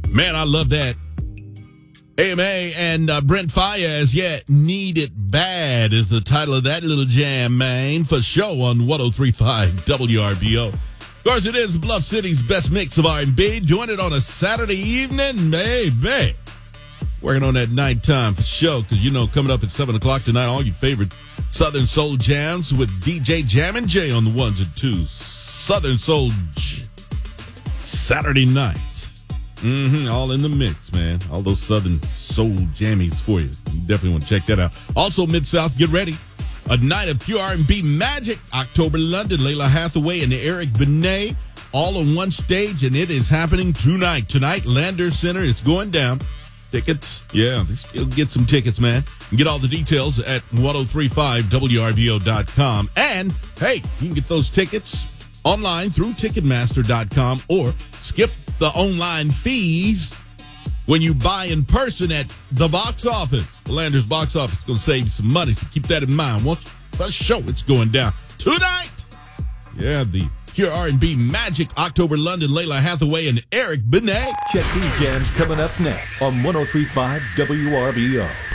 Man, I love that. AMA and Brent Faiyaz, Need It Bad is the title of that little jam, man, for show on 103.5 WRBO. Of course, it is Bluff City's best mix of R&B. Doing it on a Saturday evening, baby. Working on that nighttime for show, because, coming up at 7 o'clock tonight, all your favorite Southern Soul jams with DJ Jammin' J on the ones and twos. Southern Soul Saturday night. All in the mix, man. All those Southern Soul jammies for you. You definitely want to check that out. Also, Mid-South, get ready. A night of pure R&B magic. October London, Layla Hathaway and Eric Benet, all on one stage, and it is happening tonight. Tonight, Lander Center is going down. Tickets, they still get some tickets, man. And get all the details at 1035wrbo.com. And, hey, you can get those tickets online through Ticketmaster.com or skip the online fees when you buy in person at the box office. The Landers box office is going to save you some money, so keep that in mind. Once the show, it's going down tonight. The pure R&B magic, October London, Layla Hathaway and Eric Benet. Check these jams coming up next on 103.5 WRBO.